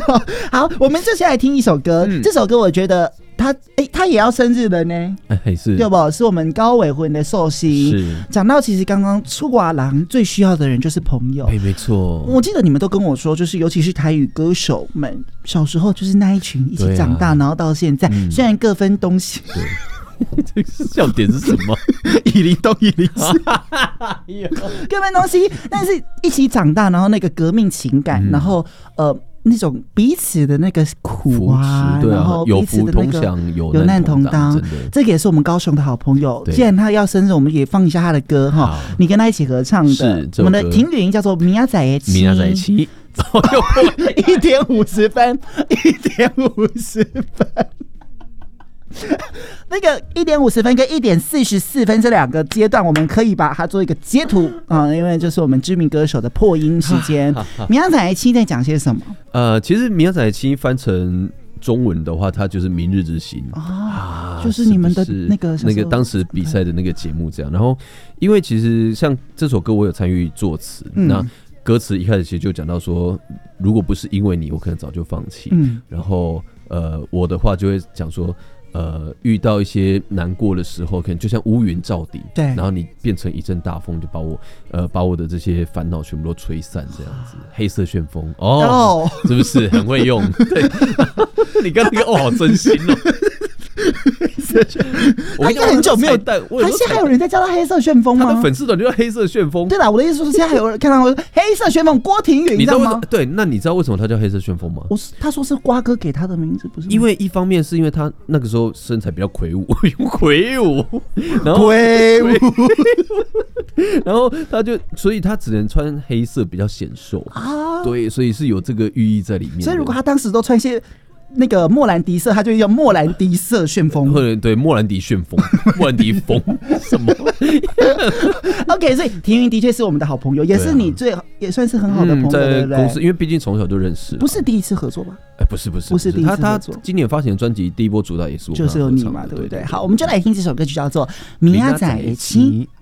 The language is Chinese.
好，我们就先来听一首歌。这首歌我觉得他也要生日了呢， 是， 对不？是我们高伟婚的寿星。 是， 讲到其实刚刚出寡郎最需要的人就是朋友。 没错。 我记得你们都跟我说，就是尤其是台语歌手们，小时候就是那一群一起长大，然后到现在，虽然各分东西。 对。这个笑点是什么？ 一零东一零西，各分东西，但是一起长大，然后那个革命情感，然后那种彼此的那个苦啊，然后彼此的那个有难同当，这个也是我们高雄的好朋友。既然他要生日，我们也放一下他的歌哈，你跟他一起合唱的，我们的庭语叫做《明仔的七》， 明仔的七 ，1点50分，1点50分。那个1点50分跟1点44分这两个阶段，我们可以把它做一个截图啊，因为这是我们知名歌手的破音时间。明仔的七在讲些什么？ 其实明仔的七翻成中文的话，它就是明日之星就是你们的那个当时比赛的那个节目这样。然后，因为其实像这首歌，我有参与作词，那歌词一开始其实就讲到说，如果不是因为你，我可能早就放弃。然后我的话就会讲说。遇到一些难过的时候，可能就像乌云罩顶， 对， 然后你变成一阵大风，就把我的这些烦恼全部都吹散，这样子。黑色旋风是不是很会用？对，你刚那个好真心哦。 他应该很久没有带，他现在还有人在叫他黑色旋风吗？ 他的粉丝团就叫黑色旋风。 对啦，我的意思是现在还有人看到黑色旋风郭庭宇，你知道吗？ 对，那你知道为什么他叫黑色旋风吗？ 他说是瓜哥给他的名字，不是吗？ 因为一方面是因为他那个时候身材比较魁梧，魁梧，然后然后所以他只能穿黑色比较显瘦啊。对，所以是有这个寓意在里面。 所以如果他当时都穿些那个莫兰迪色，他就叫莫兰迪色旋风， 对，莫兰迪旋风，莫兰迪风什么 ？OK， 所以庭云的确是我们的好朋友，也是你也算是很好的朋友，对不对？ 公司，因为毕竟从小就认识， 不是第一次合作吧？ 不是第一次合作。 他今年发行的专辑第一波主打也是我， 就是有你嘛，对不对？好，我们就来听这首歌曲，叫做《明仔的七》。